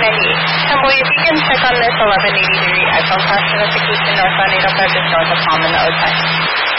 Temple, if you can check on this 1183 iPhone crash notification northbound 805 just north of Palm in the O10.